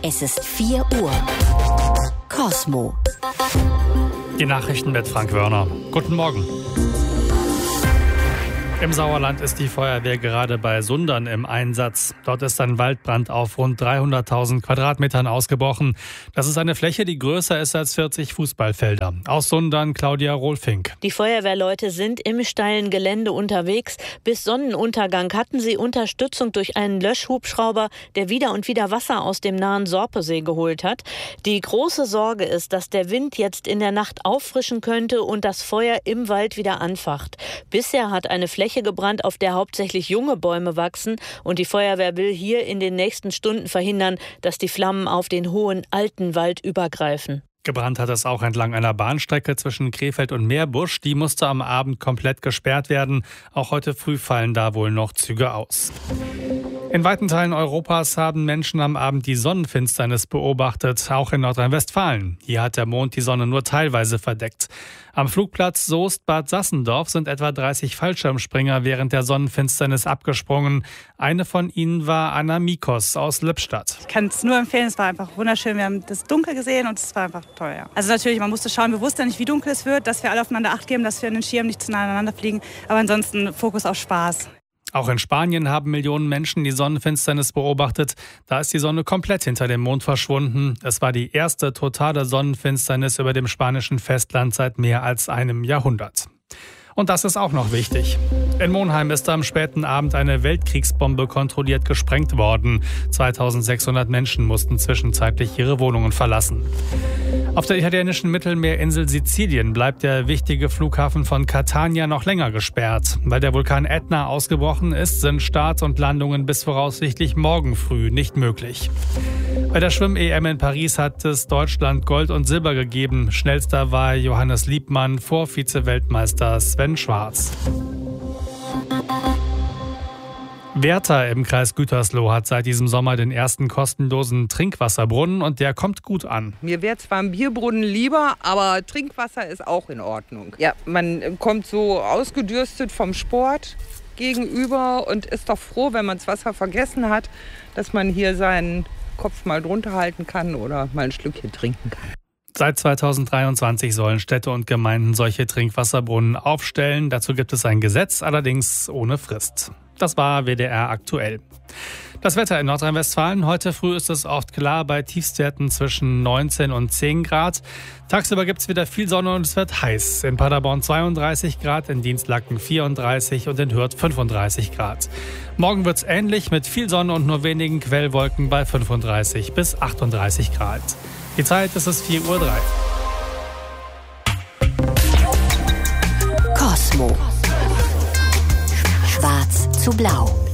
Es ist 4 Uhr. Cosmo. Die Nachrichten mit Frank Wörner. Guten Morgen. Im Sauerland ist die Feuerwehr gerade bei Sundern im Einsatz. Dort ist ein Waldbrand auf rund 300.000 Quadratmetern ausgebrochen. Das ist eine Fläche, die größer ist als 40 Fußballfelder. Aus Sundern, Claudia Rohlfink. Die Feuerwehrleute sind im steilen Gelände unterwegs. Bis Sonnenuntergang hatten sie Unterstützung durch einen Löschhubschrauber, der wieder und wieder Wasser aus dem nahen Sorpesee geholt hat. Die große Sorge ist, dass der Wind jetzt in der Nacht auffrischen könnte und das Feuer im Wald wieder anfacht. Bisher hat eine Fläche gebrannt, auf der hauptsächlich junge Bäume wachsen, und die Feuerwehr will hier in den nächsten Stunden verhindern, dass die Flammen auf den hohen alten Wald übergreifen. Gebrannt hat es auch entlang einer Bahnstrecke zwischen Krefeld und Meerbusch. Die musste am Abend komplett gesperrt werden. Auch heute früh fallen da wohl noch Züge aus. In weiten Teilen Europas haben Menschen am Abend die Sonnenfinsternis beobachtet, auch in Nordrhein-Westfalen. Hier hat der Mond die Sonne nur teilweise verdeckt. Am Flugplatz Soest-Bad Sassendorf sind etwa 30 Fallschirmspringer während der Sonnenfinsternis abgesprungen. Eine von ihnen war Anna Mikos aus Lippstadt. Ich kann es nur empfehlen, es war einfach wunderschön. Wir haben das Dunkel gesehen und es war einfach toll. Ja. Also natürlich, man musste schauen, wir wussten ja nicht, wie dunkel es wird, dass wir alle aufeinander Acht geben, dass wir in den Schirmen nicht zu nah aneinander fliegen. Aber ansonsten Fokus auf Spaß. Auch in Spanien haben Millionen Menschen die Sonnenfinsternis beobachtet. Da ist die Sonne komplett hinter dem Mond verschwunden. Es war die erste totale Sonnenfinsternis über dem spanischen Festland seit mehr als einem Jahrhundert. Und das ist auch noch wichtig. In Monheim ist am späten Abend eine Weltkriegsbombe kontrolliert gesprengt worden. 2600 Menschen mussten zwischenzeitlich ihre Wohnungen verlassen. Auf der italienischen Mittelmeerinsel Sizilien bleibt der wichtige Flughafen von Catania noch länger gesperrt. Weil der Vulkan Ätna ausgebrochen ist, sind Start und Landungen bis voraussichtlich morgen früh nicht möglich. Bei der Schwimm-EM in Paris hat es Deutschland Gold und Silber gegeben. Schnellster war Johannes Liebmann vor Vize-Weltmeister Sven Schwarz. Werther im Kreis Gütersloh hat seit diesem Sommer den ersten kostenlosen Trinkwasserbrunnen und der kommt gut an. Mir wäre zwar ein Bierbrunnen lieber, aber Trinkwasser ist auch in Ordnung. Ja, man kommt so ausgedürstet vom Sport gegenüber und ist doch froh, wenn man das Wasser vergessen hat, dass man hier seinen Kopf mal drunter halten kann oder mal ein Schlückchen trinken kann. Seit 2023 sollen Städte und Gemeinden solche Trinkwasserbrunnen aufstellen. Dazu gibt es ein Gesetz, allerdings ohne Frist. Das war WDR aktuell. Das Wetter in Nordrhein-Westfalen. Heute früh ist es oft klar bei Tiefstwerten zwischen 19 und 10 Grad. Tagsüber gibt es wieder viel Sonne und es wird heiß. In Paderborn 32 Grad, in Dienstlaken 34 und in Hürth 35 Grad. Morgen wird es ähnlich mit viel Sonne und nur wenigen Quellwolken bei 35 bis 38 Grad. Die Zeit ist es 4:03 Uhr. Cosmo. Schwarz zu blau.